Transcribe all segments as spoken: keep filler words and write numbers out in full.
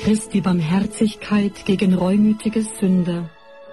Christi Barmherzigkeit gegen reumütige Sünder.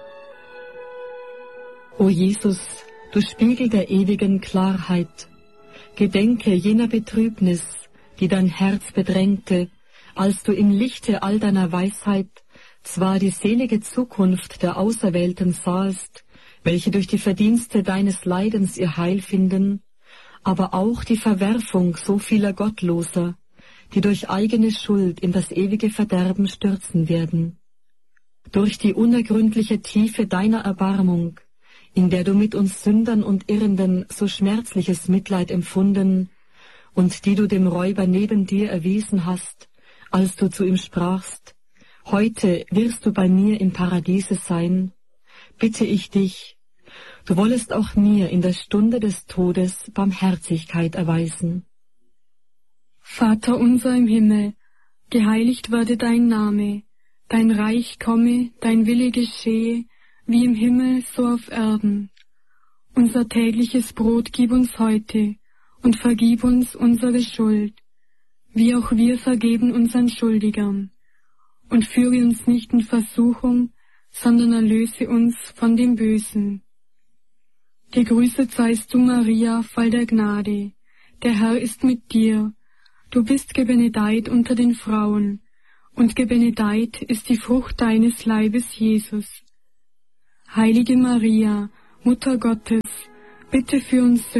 O Jesus, du Spiegel der ewigen Klarheit, gedenke jener Betrübnis, die dein Herz bedrängte, als du im Lichte all deiner Weisheit zwar die selige Zukunft der Auserwählten sahest, welche durch die Verdienste deines Leidens ihr Heil finden, aber auch die Verwerfung so vieler Gottloser, die durch eigene Schuld in das ewige Verderben stürzen werden. Durch die unergründliche Tiefe deiner Erbarmung, in der du mit uns Sündern und Irrenden so schmerzliches Mitleid empfunden und die du dem Räuber neben dir erwiesen hast, als du zu ihm sprachst, heute wirst du bei mir im Paradiese sein, bitte ich dich, du wollest auch mir in der Stunde des Todes Barmherzigkeit erweisen. Vater unser im Himmel, geheiligt werde dein Name, dein Reich komme, dein Wille geschehe, wie im Himmel so auf Erden. Unser tägliches Brot gib uns heute und vergib uns unsere Schuld, wie auch wir vergeben unseren Schuldigern. Und führe uns nicht in Versuchung, sondern erlöse uns von dem Bösen. Gegrüßet seist du, Maria, voll der Gnade, der Herr ist mit dir. Du bist gebenedeit unter den Frauen, und gebenedeit ist die Frucht deines Leibes, Jesus. Heilige Maria, Mutter Gottes, bitte für uns